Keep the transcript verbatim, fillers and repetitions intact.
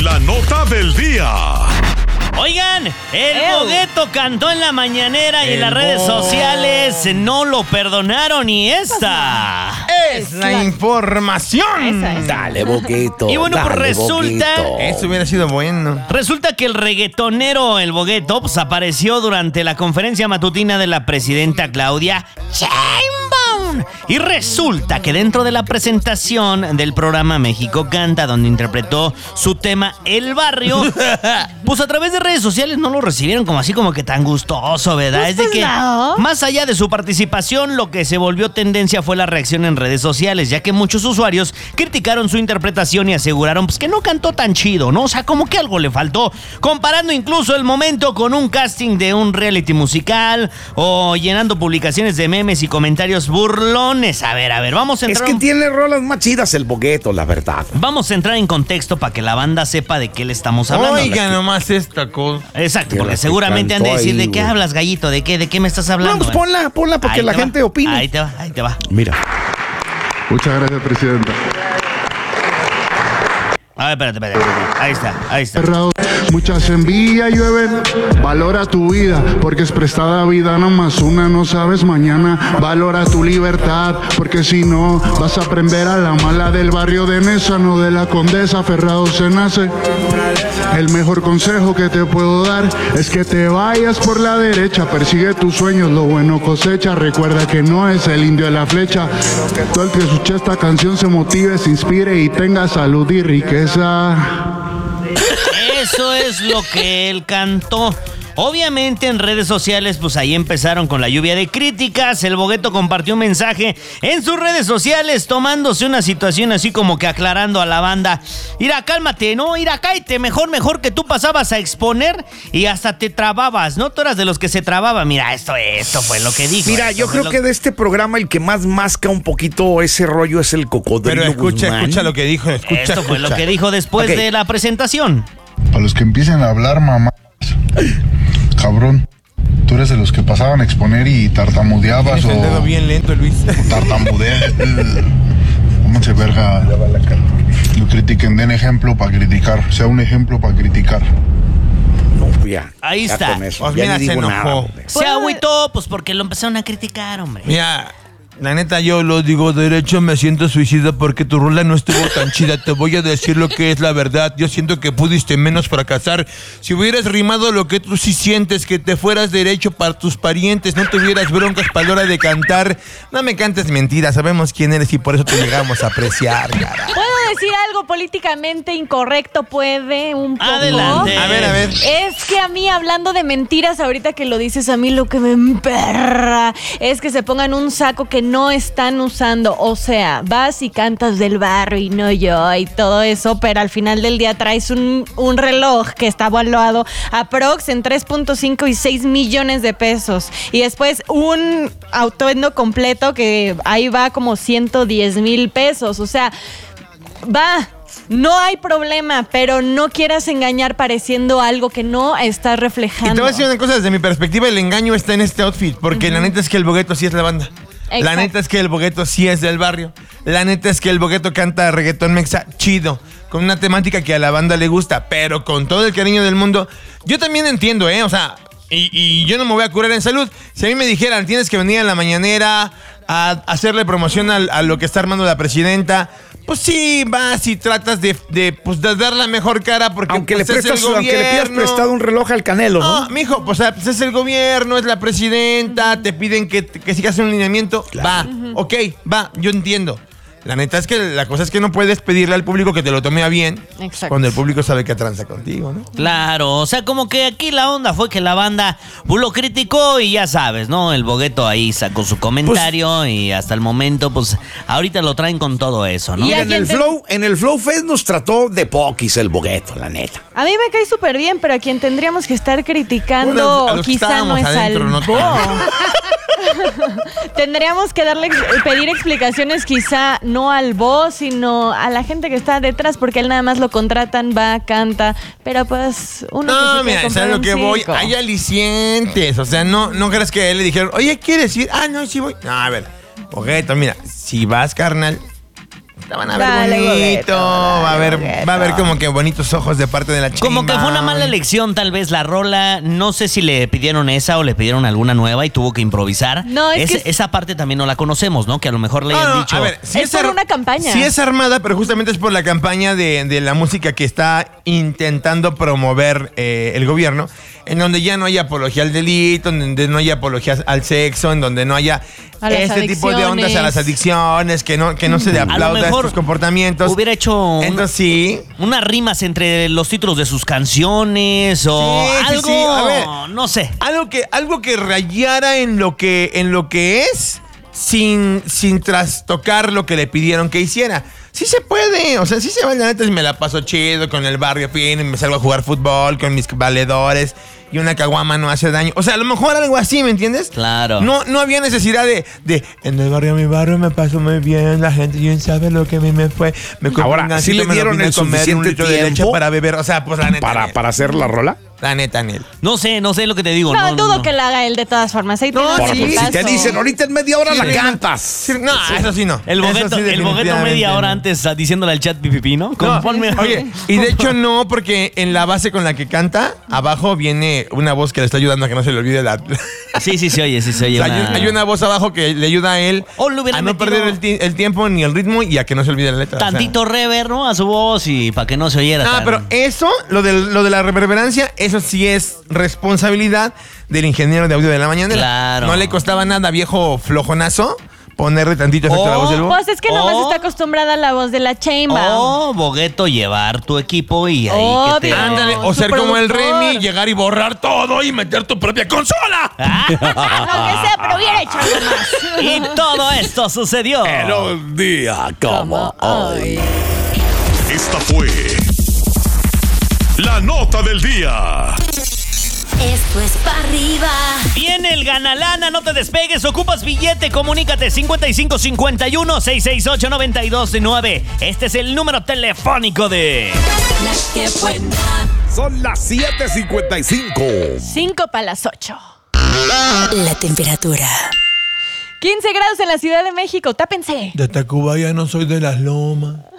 La nota del día. Oigan, el Ew. Bogueto cantó en la mañanera y el en las redes bo... sociales no lo perdonaron y esta es la, la información. Esa es. Dale, Bogueto. Y bueno, dale, pues resulta... Bogueto. Eso hubiera sido bueno. Resulta que el reggaetonero, el Bogueto, pues apareció durante la conferencia matutina de la presidenta Claudia Sheinbaum. Y resulta que dentro de la presentación del programa México Canta, donde interpretó su tema El Barrio, pues a través de redes sociales no lo recibieron como así como que tan gustoso, ¿verdad? Pues es de que no. Más allá de su participación, lo que se volvió tendencia fue la reacción en redes sociales, ya que muchos usuarios criticaron su interpretación y aseguraron pues que no cantó tan chido, ¿no? O sea, como que algo le faltó, comparando incluso el momento con un casting de un reality musical o llenando publicaciones de memes y comentarios burlones. A ver, a ver, vamos a entrar... Es que tiene rolas más chidas el Bogueto, la verdad. Vamos a entrar en contexto para que la banda sepa de qué le estamos hablando. Oiga, nomás esta cosa. Exacto, porque seguramente han de decir, ahí, ¿de qué hablas, gallito? ¿De qué, de qué me estás hablando? Vamos, ponla, ponla para que la gente va. opine. Ahí te va, ahí te va. Mira. Muchas gracias, presidenta. A ver, espérate, espérate. Ahí está, ahí está. Muchas envidias llueven. Valora tu vida, porque es prestada vida, nomás una, no sabes mañana. Valora tu libertad, porque si no, vas a aprender a la mala del barrio de Nesa, no de la Condesa. Ferrado se nace. El mejor consejo que te puedo dar es que te vayas por la derecha. Persigue tus sueños, lo bueno cosecha. Recuerda que no es el indio de la flecha. Todo el que escuche esta canción se motive, se inspire y tenga salud y riqueza. Eso es lo que él cantó. Obviamente en redes sociales, pues ahí empezaron con la lluvia de críticas. El Bogueto compartió un mensaje en sus redes sociales tomándose una situación así como que aclarando a la banda. Mira, cálmate, ¿no? Mira, cállate, mejor, mejor que tú pasabas a exponer y hasta te trababas, ¿no? Tú eras de los que se trababa. Mira, esto, esto fue lo que dijo. Mira, yo creo lo... que de este programa el que más masca un poquito ese rollo es el Cocodrilo Pero escucha, Guzmán. escucha lo que dijo. Escucha, esto fue escucha. lo que dijo después okay. de la presentación. A los que empiecen a hablar, mamá. Cabrón, tú eres de los que pasaban a exponer y tartamudeabas o... el dedo bien lento, Luis. O tartamudeas. ¿Cómo se verga? Lo critiquen, den ejemplo para criticar. Sea un ejemplo para criticar. No, ya. Ahí ya está. Con eso, Pues ya mira, ni se digo enojó. nada, se agüitó, pues porque lo empezaron a criticar, hombre. Mira, la neta, yo lo digo derecho, me siento suicida porque tu rola no estuvo tan chida. Te voy a decir lo que es la verdad. Yo siento que pudiste menos fracasar. Si hubieras rimado lo que tú sí sientes, que te fueras derecho para tus parientes, no tuvieras broncas para la hora de cantar. No me cantes mentiras, sabemos quién eres y por eso te llegamos a apreciar, cara. ¿Puedo decir algo políticamente incorrecto? ¿Puede un poco? Adelante. A ver, a ver. Es que a mí, hablando de mentiras, ahorita que lo dices, a mí lo que me emperra es que se pongan un saco que no están usando. O sea, vas y cantas del barrio y no yo y todo eso, pero al final del día traes un, un reloj que está valuado aprox en tres punto cinco y seis millones de pesos. Y después un atuendo completo que ahí va como ciento diez mil pesos. O sea, va... No hay problema, pero no quieras engañar pareciendo algo que no estás reflejando. Y te voy a decir una cosa, desde mi perspectiva, el engaño está en este outfit, porque uh-huh. la neta es que el Bogueto sí es la banda. Exacto. La neta es que el Bogueto sí es del barrio. La neta es que el Bogueto canta reggaetón mexa chido, con una temática que a la banda le gusta, pero con todo el cariño del mundo. Yo también entiendo, ¿eh? O sea, y, y yo no me voy a curar en salud. Si a mí me dijeran, tienes que venir a la mañanera a hacerle promoción a, a lo que está armando la presidenta, pues sí, vas y tratas de, de, pues, de dar la mejor cara porque aunque, pues, le prestas, es el aunque le pidas prestado un reloj al Canelo, ¿no? No, mijo, pues, pues es el gobierno, es la presidenta, te piden que, que sigas un lineamiento. Claro. Va, uh-huh. ok, va, yo entiendo. La neta es que la cosa es que no puedes pedirle al público que te lo tome a bien. Exacto. Cuando el público sabe que tranza contigo, ¿no? Claro, o sea, como que aquí la onda fue que la banda lo criticó y ya sabes, ¿no? El Bogueto ahí sacó su comentario pues, y hasta el momento, pues, ahorita lo traen con todo eso, ¿no? Y en el, te... Flow, en el Flow Fest nos trató de poquis el Bogueto, la neta. A mí me cae súper bien, pero a quien tendríamos que estar criticando bueno, quizá no es adentro, al no Tendríamos que darle, pedir explicaciones quizá no al boss, sino a la gente que está detrás, porque él nada más lo contratan, va, canta, pero pues uno no, que se mira, ¿sabes lo que circo? voy? Hay alicientes, o sea, no, no crees que a él le dijeron, oye, ¿quieres ir? Ah, no, sí voy. No, a ver, Bogueto, mira, si vas, carnal, van a ver Dale, bonito, bogueto, va a haber, bogueto. va a haber como que bonitos ojos de parte de la chica. Como que fue una mala elección, tal vez la rola. No sé si le pidieron esa o le pidieron alguna nueva y tuvo que improvisar. No, es Ese- que- Esa parte también no la conocemos, ¿no? Que a lo mejor le No, hayan no, dicho. a ver, Es por ar- una campaña. Sí es armada, pero justamente es por la campaña de, de la música que está intentando promover eh, el gobierno, en donde ya no haya apología al delito, en donde no haya apología al sexo, en donde no haya A las este tipo de ondas a las adicciones, que no, que no se le A lo aplauda mejor estos comportamientos. hubiera hecho un- Entonces sí. unas rimas entre los títulos de sus canciones o Sí, sí, algo, sí, a ver. no sé. Algo que, algo que rayara en lo que, en lo que es, sin, sin trastocar lo que le pidieron que hiciera. Sí se puede, o sea, sí se va. La neta, me la paso chido con el barrio fino y me salgo a jugar fútbol con mis valedores y una caguama no hace daño. O sea, a lo mejor algo así, ¿me entiendes? Claro. No, no había necesidad de, de en el barrio, mi barrio me pasó muy bien, la gente bien sabe lo que a mí me fue. Me compré Ahora, un ¿sí gansito, le me lo dieron vine a el comer, un suficiente litro de leche tiempo para beber. O sea, pues la neta. Para, Nel. para hacer la rola. La neta, Nel. No sé, no sé lo que te digo. No, no, dudo no. que la haga él de todas formas. Ahí No, tiene un Ahora, pues, si equipazo. te dicen, ahorita en media hora Sí, la rima. cantas. Sí, no, eso sí no. El Eso bogueto, sí, el bogueto definitivamente media hora no. antes ah, diciéndole al chat pipipi, ¿no? No, Conforme- oye, y de hecho no, porque en la base con la que canta, abajo viene una voz que le está ayudando a que no se le olvide la... Sí, sí, se oye, sí, se oye. O sea, hay, una- hay una voz abajo que le ayuda a él O le hubieran a no metido perder el, ti- el tiempo ni el ritmo y a que no se olvide la letra. o sea. Tantito rever, ¿no? A su voz y para que no se oyera. Ah, tan- pero eso, lo de, lo de la reverberancia, eso sí es responsabilidad del ingeniero de audio de la mañanera. Claro. No le costaba nada, viejo flojonazo, ponerle tantito efecto a la voz del búho. Pues es que nomás Oh. está acostumbrada a la voz de la Chainbaum. O bogueto, llevar tu equipo y ahí que te... Obvio. Ándale, o su ser como el productor. Remy, llegar y borrar todo y meter tu propia consola. Ah, Lo que sea, pero hubiera hecho algo más. y todo esto sucedió. Un día como hoy. Esta fue la nota del día. Esto es para arriba. Viene el Ganalana, no te despegues, ocupas billete, comunícate cincuenta y cinco cincuenta y uno, seiscientos sesenta y ocho, noventa y dos nueve. Este es el número telefónico de... La que buena. Son las siete cincuenta y cinco. Cinco para las ocho. La temperatura. quince grados en la Ciudad de México. Tápense. De Tacuba ya no soy de las lomas.